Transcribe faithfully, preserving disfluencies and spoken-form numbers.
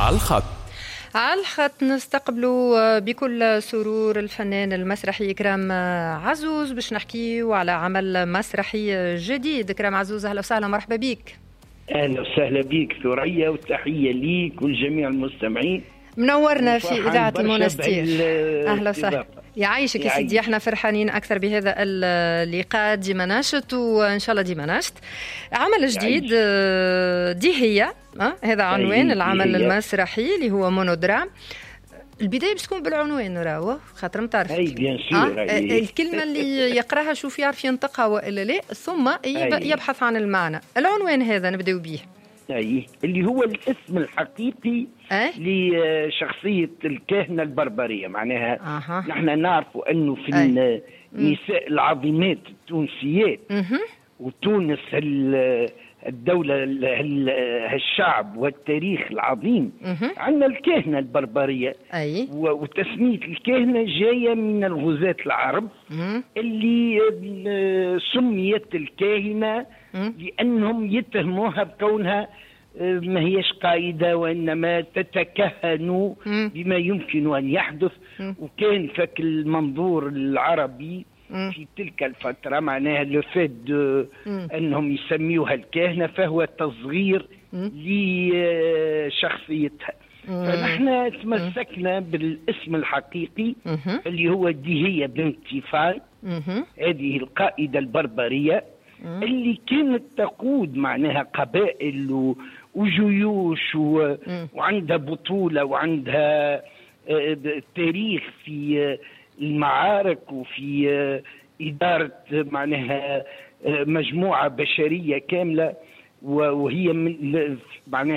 على الخط. على الخط نستقبلوا بكل سرور الفنان المسرحي كرام عزوز باش نحكيو على عمل مسرحي جديد. كرام عزوز أهلا وسهلا، مرحبا بك. أهلا وسهلا بك ثريا، وتحية ليك ولجميع المستمعين. منورنا في إذاعة المونستير. أهلا وسهلا، يعيشك يا سيدي. احنا فرحانين أكثر بهذا اللقاء، ديما ناشط وإن شاء الله ديما ناشط. عمل جديد دي هي أه؟ هذا عنوان العمل المسرحي اللي هو مونودرام. البداية باش تكون بالعنوان راهو خاطر متعرف اي بيان سور أه؟ الكلمة اللي يقراها شوف يعرف ينطقها والا لا، ثم يبحث عن المعنى. العنوان هذا نبداو به اي اللي هو الاسم الحقيقي أه؟ لشخصية الكاهنة البربرية. معناها أه. نحن نعرف انه في أه. النساء العظيمات التونسيات أه. وتونس الدولة الشعب والتاريخ العظيم، عندنا الكاهنة البربرية. أي. وتسمية الكاهنة جاية من الغزاة العرب مه. اللي سميت الكاهنة مه. لأنهم يتهموها بكونها ما هيش قائدة وإنما تتكهن بما يمكن أن يحدث. مه. وكان فك المنظور العربي في تلك الفترة معناها لفد أنهم يسميوها الكاهنة فهو تصغير لشخصيتها. فنحن تمسكنا بالاسم الحقيقي اللي هو دي هي بنت تيفاي، هذه القائدة البربرية اللي كانت تقود معناها قبائل وجيوش وعندها بطولة وعندها تاريخ في المعارك وفي إدارة معناها مجموعة بشرية كاملة، وهي من معناها